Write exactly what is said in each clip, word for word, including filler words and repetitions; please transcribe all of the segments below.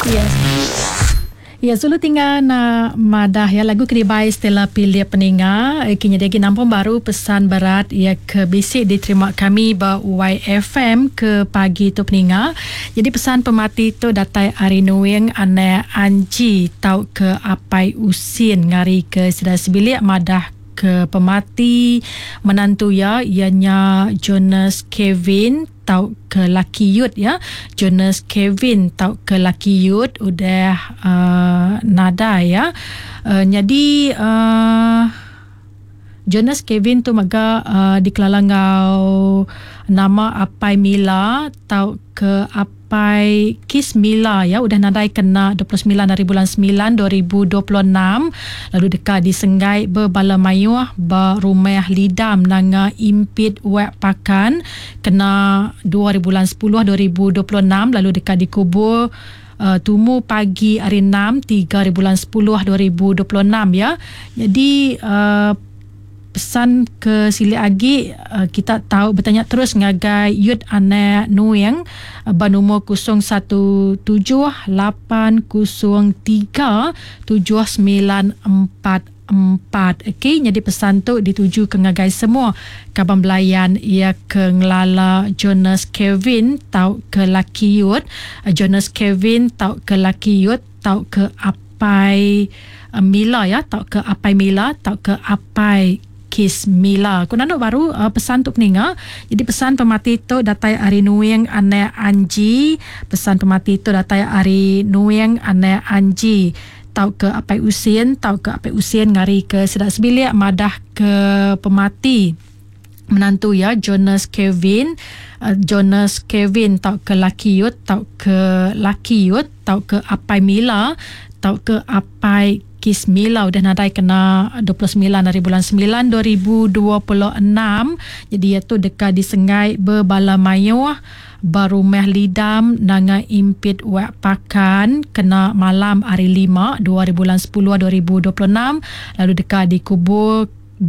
Yes. Ya, sulu tinggal na madah ya lagu Keribai Stella Pilih Peninga. Kini dia nampung baru pesan berat ya ke bisik diterima kami ba Y F M ke pagi tu Peninga. Jadi pesan pemati tu datai Arinuing ane Anji tau ke apai usin ngari ke sedar sebilik madah ke pemati menantu ya ianya Jonas Kevin tau ke laki Yud ya. Jonas Kevin tau ke laki Yud udah uh, nada ya. Uh, jadi uh, Jonas Kevin tu maga uh, dikelangau nama Apai Mila tau ke Apai Kis Mila ya, udah nadai kena dua puluh sembilan dari bulan sembilan dua ribu dua puluh enam, lalu dekat disenggai berbala mayuah ba rumah lidam nanga impit wek pakan kena dua ribu sepuluh dua ribu dua puluh enam, lalu dekat dikubur Uh, tumu pagi hari enam tiga bulan sepuluh dua ribu dua puluh enam ya. Jadi uh, pesan ke sili agi uh, kita tahu bertanya terus ngagai Yud ane Nueng uh, banumur kosong satu tujuh lapan kosong tiga tujuh sembilan empat empat. Okey, jadi pesan tu dituju ke ngagai semua Kaban Belayan ia ke ngelala Jonas Kevin tau ke laki Yud, uh, Jonas Kevin tau ke laki Yud tau ke Apai uh, Mila ya, tau ke Apai Mila tau ke Apai Kis Mila. Kunano baru uh, pesan tu Peninga. Jadi pesan pemati tu datai Ari Nueng ane Anji. Pesan pemati tu datai Ari Nueng ane Anji. Tau ke Apai Usin, tau ke Apai Usin ngari ke sedar sebilik madah ke pemati menantu ya Jonas Kevin. uh, Jonas Kevin tau ke laki Yud, tau ke laki Yud, tau ke Apai Mila, tau ke Apai Kis Mila udah nadai kena dua puluh sembilan dari bulan sembilan dua ribu dua puluh enam. Jadi iaitu dekat disenggai berbala mayuah baru meh lidam nanga impit wek pakan kena malam hari lima dua ribu sepuluh dua ribu dua puluh enam, lalu dekat dikubur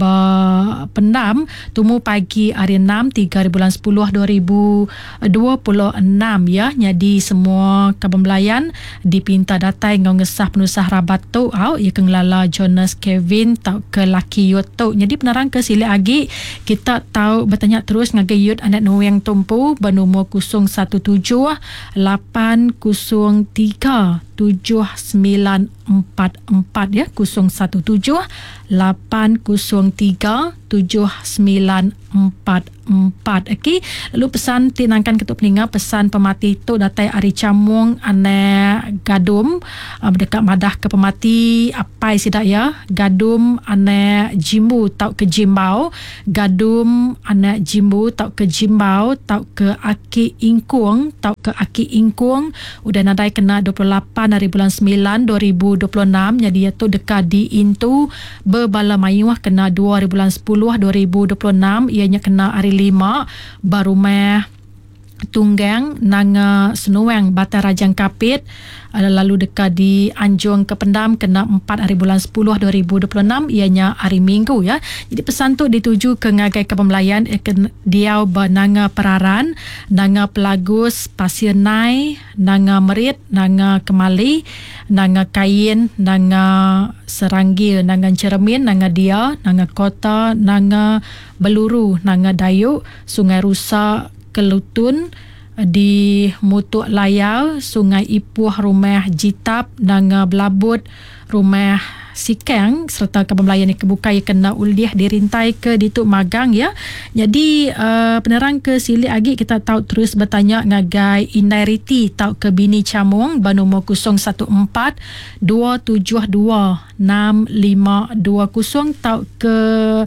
ba pendam tumu pagi hari enam tiga bulan sepuluh dua ribu dua puluh enam ya. Jadi semua Kaban Belayan dipinta datai ngau ngesah penusah rabat tu au ia kengelala Jonas Kevin tau ke laki Yud tu. Jadi penerang ke sili agi kita tahu bertanya terus ngagai Yud anak Nueng tumpu bernomor kosong satu tujuh lapan kosong tiga tujuh sembilan empat empat ya, kosong satu tujuh lapan kosong tiga tujuh sembilan empat empat. Okey, lalu pesan tinangkan Ketua Peninga pesan pemati tu datai Ari Camung ane Gadum uh, dekat madah ke pemati apai sidak ya. Gadum ane Jimbu tau ke Jimbau, Gadum ane Jimbu tau ke Jimbau, tau ke Aki Ingkung, tau ke Aki Ingkung udah nadai kena dua puluh lapan dari bulan sembilan dua ribu dua puluh enam. Jadi iaitu dekat di Intu berbala mayuah kena dua ribu sepuluh dua ribu dua puluh enam, ianya kena hari lima baru meh Tunggang nanga Senuang Batai Rajang Kapit, lalu dekat di Anjung Kependam kena empat hari bulan sepuluh dua ribu dua puluh enam, ianya hari Minggu ya. Jadi pesan tu dituju ke ngagai Kaban Belayan diau nanga Peraran, nanga Pelagus, Pasir Nai, nanga Merit, nanga Kemali, nanga Kain, nanga Seranggil, nanga Cermin, nanga Dia, nanga Kota, nanga Beluru, nanga Dayuk, Sungai Rusa Kelutun, di Mutuk Layau, Sungai Ipuh, Rumah Jitap, nanga Belabut, Rumah Sikang, serta Kaban Belayan yang kebukai kena uliah dirintai ke dituk magang ya. Jadi uh, penerang ke sili agi kita tahu terus bertanya ngagai Indai Riti tau ke bini Camung bernomor kosong satu empat dua tujuh dua enam lima dua kosong, tau ke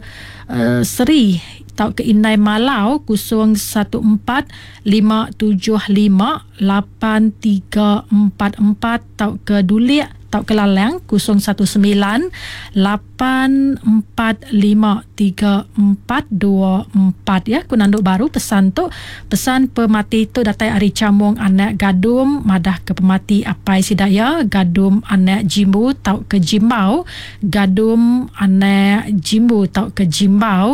uh, Seri tau ke Indai Malau kosong satu empat lima tujuh lima lapan tiga empat empat, tau ke Duliak tau ke Lalang kosong satu sembilan lapan empat lima tiga empat dua empat ya. Kunanduk baru pesan tu pesan pemati tu datai Ari Camung anak Gadum madah ke pemati Apai Sidaya, Gadum anak Jimbu tau ke Jimbau, Gadum anak Jimbu tau ke Jimbau,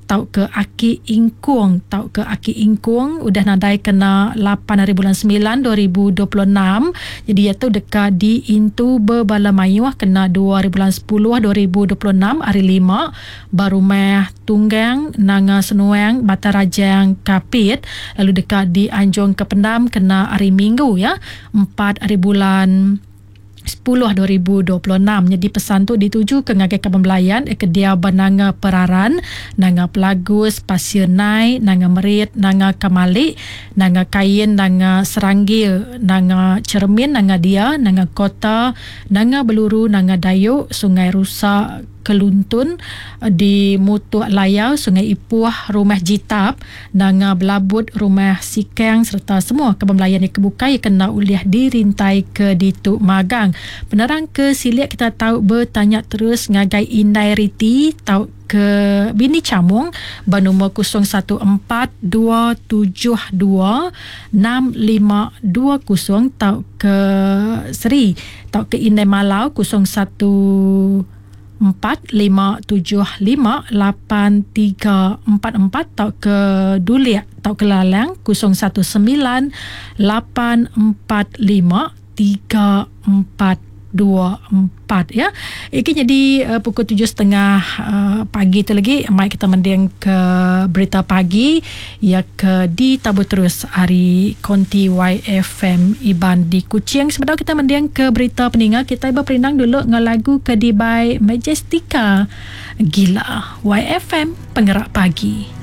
tau ke Aki Ingkung. Tau ke Aki Ingkung udah nadai kena lapan hari bulan sembilan dua ribu dua puluh enam. Jadi iaitu dekat di Intu Berbala Mayuh kena dua hari bulan sepuluh dua ribu dua puluh enam hari lima. Baru Meh Tunggang Nanga Senuang Batarajang Kapit. Lalu dekat di Anjung Kependam kena hari Minggu ya, empat hari bulan sepuluh dua ribu dua puluh enam. Jadi pesan tu dituju ke ngagai Kabembelayan, ke dia benanga Peraran, nanga Pelagus, Pasir Nai, nanga Merit, nanga Kamalik, nanga Kain, nanga Seranggil, nanga Cermin, nanga Dia, nanga Kota, nanga Beluru, nanga Dayuk, Sungai Rusak, Keluntun, di Mutuk Layau, Sungai Ipuah, Rumah Jitap, nanga Belabut, Rumah Sikang serta semua Kabembelayan yang kebukai kena uliah dirintai ke Dituk Magang. Penerang ke Siliak kita tahu bertanya terus ngagai Indai Riti tahu ke Bini Camung bernombor kosong satu empat dua tujuh dua enam lima dua kosong tahu ke Seri tahu ke Indai Malau kosong satu empat lima tujuh lima lapan tiga empat empat atau ke Duliak atau ke Lalang kosong satu sembilan lapan empat lima tiga empat dua empat ya. Ini jadi uh, pukul tujuh setengah uh, pagi tu lagi. Mari kita mending ke berita pagi ya ke di tabut terus hari Konti Y F M Iban di Kuching. Sebentar kita mending ke berita peninggal. Kita iba perinang dulu dengan lagu Kedibai Majestika Gila Y F M Penggerak Pagi.